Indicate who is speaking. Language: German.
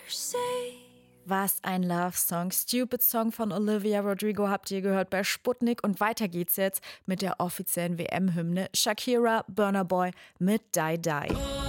Speaker 1: Was ein Love-Song. Stupid Song von Olivia Rodrigo habt ihr gehört bei Sputnik. Und weiter geht's jetzt mit der offiziellen WM-Hymne. Shakira, Burna Boy mit Die Die.